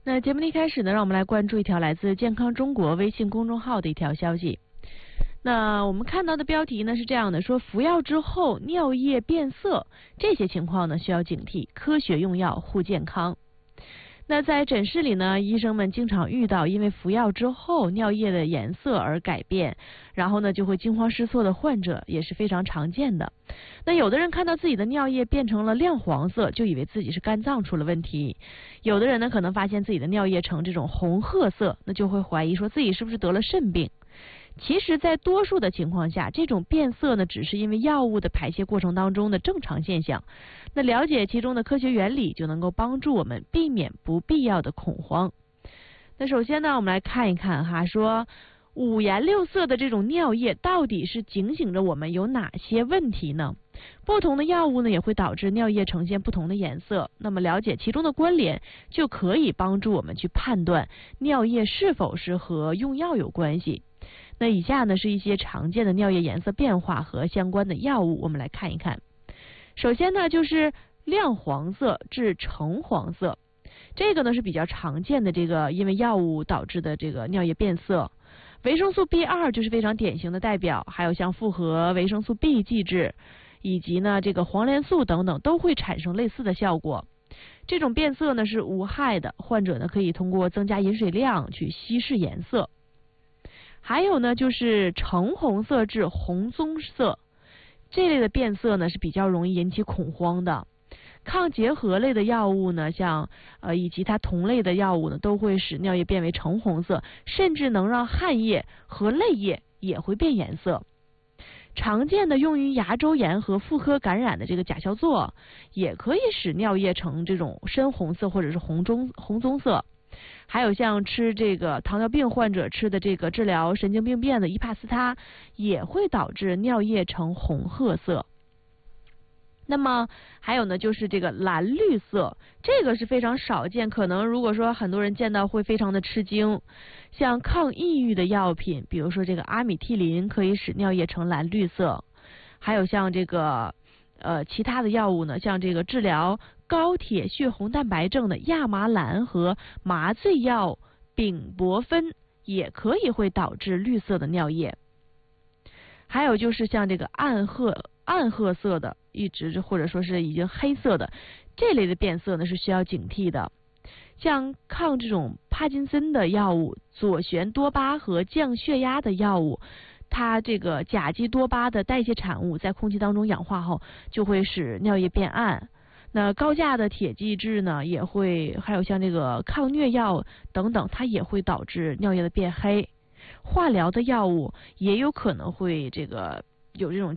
那节目的一开始呢，让我们来关注一条来自健康中国微信公众号的一条消息。那我们看到的标题呢是这样的，说服药之后尿液变色，这些情况呢需要警惕，科学用药护健康。那在诊室里呢，医生们经常遇到因为服药之后尿液的颜色而改变，然后呢就会惊慌失措的患者也是非常常见的。那有的人看到自己的尿液变成了亮黄色，就以为自己是肝脏出了问题；有的人呢可能发现自己的尿液呈这种红褐色，那就会怀疑说自己是不是得了肾病。其实在多数的情况下，这种变色呢只是因为药物的排泄过程当中的正常现象。那了解其中的科学原理，就能够帮助我们避免不必要的恐慌。那首先呢，我们来看一看说五颜六色的这种尿液到底是警醒着我们有哪些问题呢？不同的药物呢也会导致尿液呈现不同的颜色，那么了解其中的关联，就可以帮助我们去判断尿液是否是和用药有关系。那以下呢是一些常见的尿液颜色变化和相关的药物，我们来看一看。首先呢就是亮黄色至橙黄色，这个呢是比较常见的这个因为药物导致的这个尿液变色。维生素 B2 就是非常典型的代表，还有像复合维生素 B 剂质以及呢这个黄连素等等都会产生类似的效果。这种变色呢是无害的，患者呢可以通过增加饮水量去稀释颜色。还有呢就是橙红色至红棕色，这类的变色呢是比较容易引起恐慌的。抗结核类的药物呢，像以及它同类的药物呢，都会使尿液变为橙红色，甚至能让汗液和泪液也会变颜色。常见的用于牙周炎和妇科感染的这个甲硝唑，也可以使尿液呈这种深红色或者是红棕色。还有像吃这个糖尿病患者吃的这个治疗神经病变的伊帕斯他，也会导致尿液呈红褐色。那么还有呢就是这个蓝绿色，这个是非常少见，可能如果说很多人见到会非常的吃惊。像抗抑郁的药品，比如说这个阿米替林，可以使尿液呈蓝绿色。还有像这个其他的药物呢，像这个治疗高铁血红蛋白症的亚麻蓝和麻醉药丙泊酚也可以会导致绿色的尿液。还有就是像这个暗褐色的，一直或者说是已经黑色的这类的变色呢是需要警惕的。像抗这种帕金森的药物左旋多巴和降血压的药物，它这个甲基多巴的代谢产物在空气当中氧化后，就会使尿液变暗。那高价的铁剂质呢也会，还有像这个抗疟药等等，它也会导致尿液的变黑。化疗的药物也有可能会有这种